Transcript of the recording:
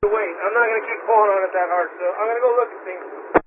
Wait, I'm not going to keep pulling on it that hard, so I'm going to go look at things.